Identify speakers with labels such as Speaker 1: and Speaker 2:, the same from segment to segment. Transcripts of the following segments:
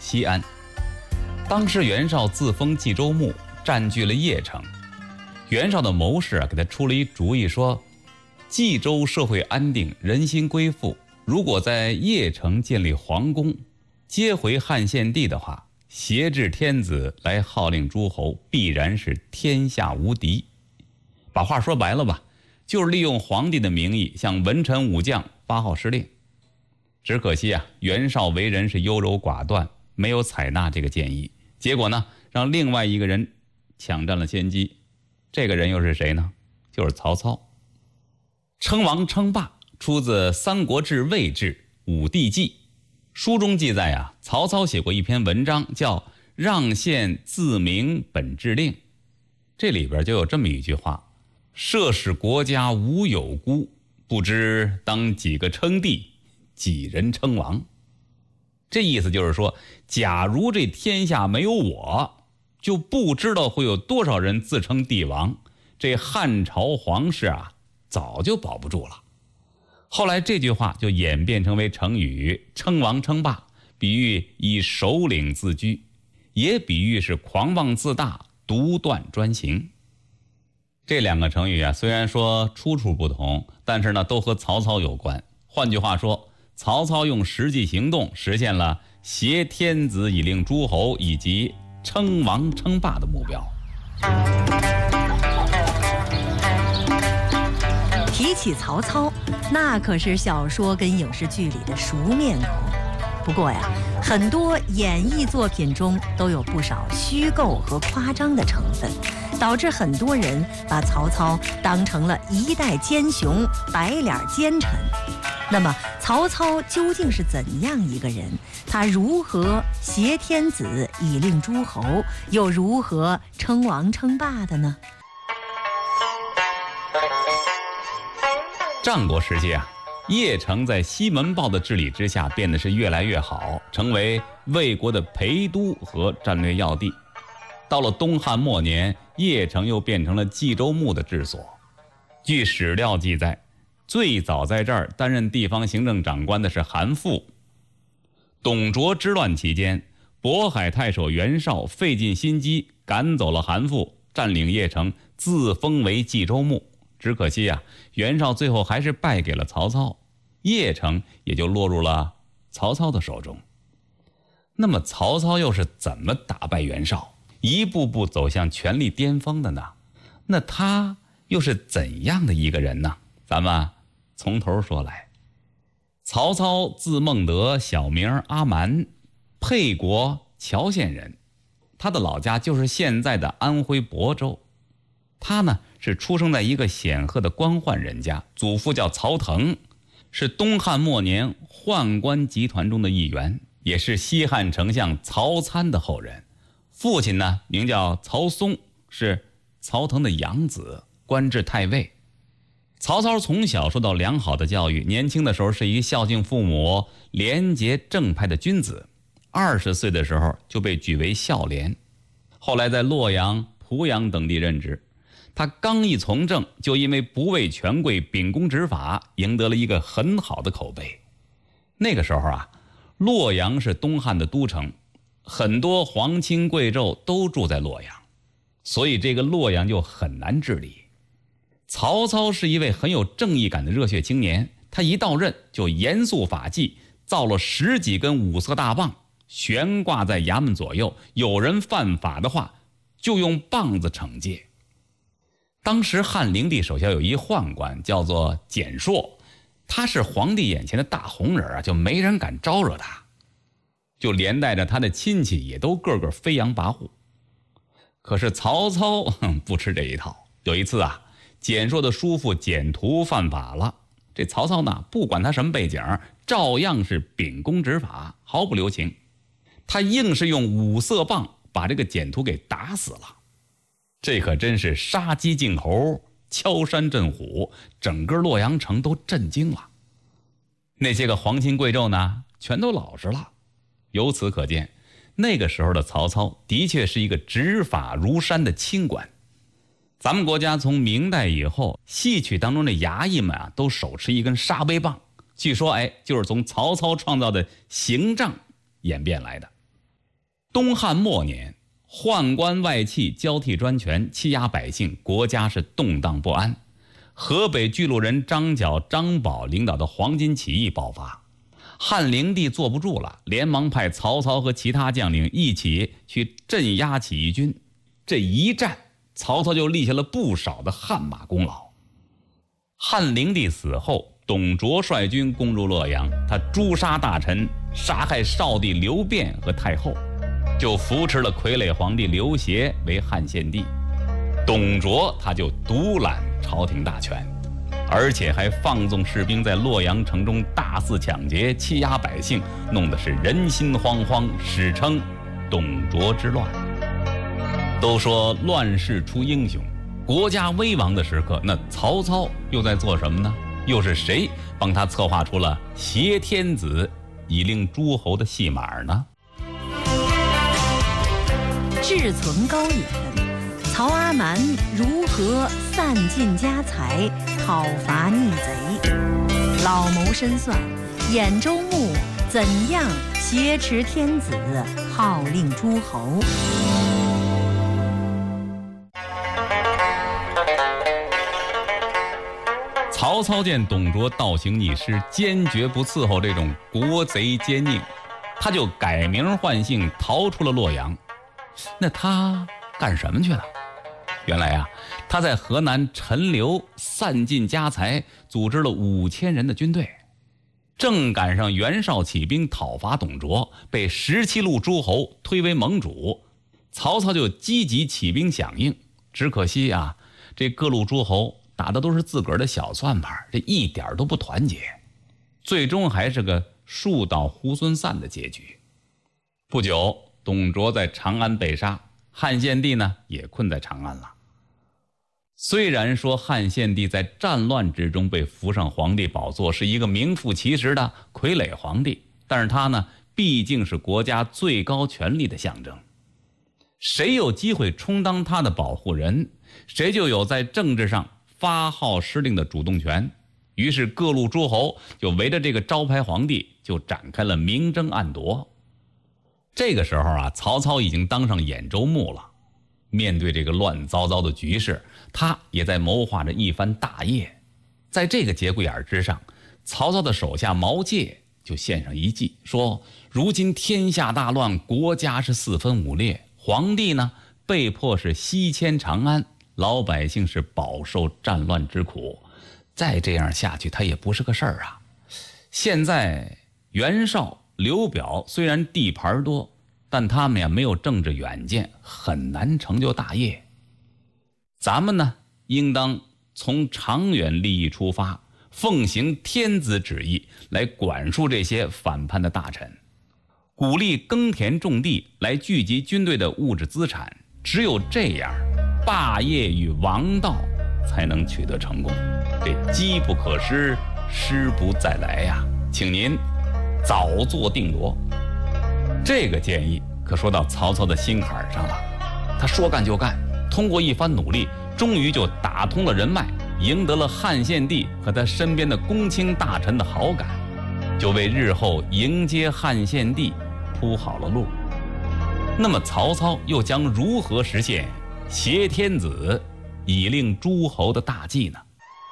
Speaker 1: 西安。当时袁绍自封冀州牧，占据了邺城。袁绍的谋士给他出了一主意，说冀州社会安定，人心归附，如果在邺城建立皇宫，接回汉献帝的话，挟制天子来号令诸侯，必然是天下无敌。把话说白了吧，就是利用皇帝的名义向文臣武将发号施令。只可惜袁绍为人是优柔寡断，没有采纳这个建议，结果呢，让另外一个人抢占了先机。这个人又是谁呢？就是曹操。称王称霸出自《三国志·魏志·武帝纪》，书中记载曹操写过一篇文章，叫《让县自明本志令》。这里边就有这么一句话：设使国家无有孤，不知当几个称帝，几人称王。这意思就是说，假如这天下没有我，就不知道会有多少人自称帝王，这汉朝皇室早就保不住了。后来这句话就演变成为成语称王称霸，比喻以首领自居，也比喻是狂妄自大，独断专行。这两个成语虽然说出处不同，但是呢都和曹操有关。换句话说，曹操用实际行动实现了挟天子以令诸侯以及称王称霸的目标。
Speaker 2: 提起曹操，那可是小说跟影视剧里的熟面孔。不过很多演艺作品中都有不少虚构和夸张的成分，导致很多人把曹操当成了一代奸雄、白脸奸臣。那么曹操究竟是怎样一个人？他如何挟天子以令诸侯，又如何称王称霸的呢？
Speaker 1: 战国时期邺城在西门豹的治理之下变得是越来越好，成为魏国的陪都和战略要地。到了东汉末年，邺城又变成了冀州牧的治所。据史料记载，最早在这儿担任地方行政长官的是韩馥。董卓之乱期间，渤海太守袁绍费尽心机赶走了韩馥，占领邺城，自封为冀州牧。只可惜袁绍最后还是败给了曹操，邺城也就落入了曹操的手中。那么曹操又是怎么打败袁绍，一步步走向权力巅峰的呢？那他又是怎样的一个人呢？咱们从头说来。曹操字孟德，小名阿瞒，沛国谯县人，他的老家就是现在的安徽亳州。他呢是出生在一个显赫的官宦人家，祖父叫曹腾，是东汉末年宦官集团中的一员，也是西汉丞相曹参的后人。父亲呢名叫曹嵩，是曹腾的养子，官至太尉。曹操从小受到良好的教育，年轻的时候是一孝敬父母、廉洁正派的君子。20岁的时候就被举为孝廉，后来在洛阳、濮阳等地任职。他刚一从政，就因为不畏权贵、秉公执法，赢得了一个很好的口碑。那个时候洛阳是东汉的都城，很多皇亲贵胄都住在洛阳，所以这个洛阳就很难治理。曹操是一位很有正义感的热血青年，他一到任就严肃法纪，造了10几根五色大棒，悬挂在衙门左右，有人犯法的话就用棒子惩戒。当时汉灵帝手下有一宦官叫做蹇硕，他是皇帝眼前的大红人就没人敢招惹他，就连带着他的亲戚也都个个飞扬跋扈。可是曹操不吃这一套。有一次蹇硕的叔父蹇图犯法了，这曹操呢不管他什么背景，照样是秉公执法，毫不留情。他硬是用五色棒把这个蹇图给打死了。这可真是杀鸡儆猴，敲山震虎，整个洛阳城都震惊了。那些个皇亲贵胄呢全都老实了。由此可见，那个时候的曹操的确是一个执法如山的清官。咱们国家从明代以后，戏曲当中的衙役们都手持一根沙威棒，据说就是从曹操创造的刑杖演变来的。 东汉末年，宦官外戚交替专权，欺压百姓，国家是动荡不安。河北巨鹿人张角、张宝领导的黄巾起义爆发，汉灵帝坐不住了，连忙派曹操和其他将领一起去镇压起义军。这一战，曹操就立下了不少的汗马功劳。汉灵帝死后，董卓率军攻入洛阳，他诛杀大臣，杀害少帝刘辩和太后，就扶持了傀儡皇帝刘协为汉献帝。董卓他就独揽朝廷大权，而且还放纵士兵在洛阳城中大肆抢劫，欺压百姓，弄得是人心惶惶，史称董卓之乱。都说乱世出英雄，国家危亡的时刻，那曹操又在做什么呢？又是谁帮他策划出了挟天子以令诸侯的戏码呢？
Speaker 2: 志存高远，曹阿瞒如何散尽家财，讨伐逆贼？老谋深算，兖州牧怎样挟持天子，号令诸侯？
Speaker 1: 曹操见董卓倒行逆施，坚决不伺候这种国贼奸佞，他就改名换姓逃出了洛阳。那他干什么去了？原来啊，他在河南陈留散尽家财，组织了5000人的军队。正赶上袁绍起兵讨伐董卓，被17路诸侯推为盟主，曹操就积极起兵响应。只可惜啊，这各路诸侯打的都是自个儿的小算盘，这一点都不团结，最终还是个树倒猢狲散的结局。不久，董卓在长安被杀，汉献帝呢也困在长安了。虽然说汉献帝在战乱之中被扶上皇帝宝座，是一个名副其实的傀儡皇帝，但是他呢毕竟是国家最高权力的象征，谁有机会充当他的保护人，谁就有在政治上发号施令的主动权。于是各路诸侯就围着这个招牌皇帝就展开了明争暗夺。这个时候啊，曹操已经当上兖州牧了，面对这个乱糟糟的局势，他也在谋划着一番大业。在这个节骨眼之上，曹操的手下毛玠就献上一计，说如今天下大乱，国家是四分五裂，皇帝呢被迫是西迁长安，老百姓是饱受战乱之苦，再这样下去他也不是个事儿啊。现在袁绍、刘表虽然地盘多，但他们呀没有政治远见，很难成就大业。咱们呢应当从长远利益出发，奉行天子旨意来管束这些反叛的大臣，鼓励耕田种地来聚集军队的物质资产，只有这样，霸业与王道才能取得成功。这机不可失，失不再来呀！请您早做定夺。这个建议可说到曹操的心坎上了，他说干就干，通过一番努力，终于就打通了人脉，赢得了汉献帝和他身边的公卿大臣的好感，就为日后迎接汉献帝铺好了路。那么曹操又将如何实现挟天子以令诸侯的大计呢？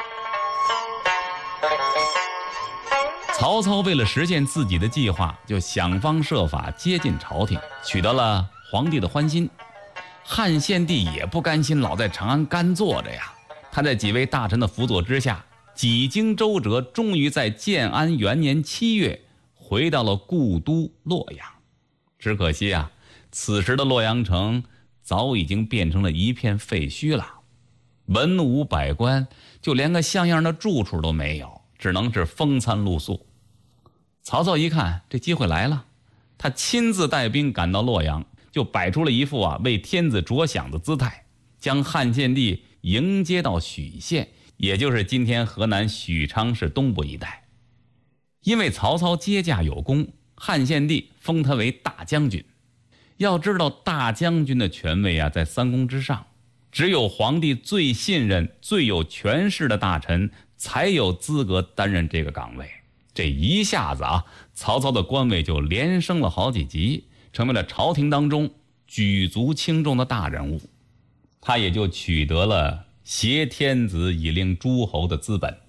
Speaker 1: 曹操为了实现自己的计划，就想方设法接近朝廷，取得了皇帝的欢心。汉献帝也不甘心老在长安干坐着呀，他在几位大臣的辅佐之下，几经周折，终于在建安元年7月回到了故都洛阳。只可惜啊，此时的洛阳城早已经变成了一片废墟了，文武百官就连个像样的住处都没有，只能是风餐露宿。曹操一看这机会来了，他亲自带兵赶到洛阳，就摆出了一副为天子着想的姿态，将汉献帝迎接到许县，也就是今天河南许昌市东部一带。因为曹操接驾有功，汉献帝封他为大将军。要知道大将军的权位在三公之上，只有皇帝最信任、最有权势的大臣才有资格担任这个岗位。这一下子曹操的官位就连升了好几级， 成为了朝廷当中举足轻重的大人物，他也就取得了挟天子以令诸侯的资本。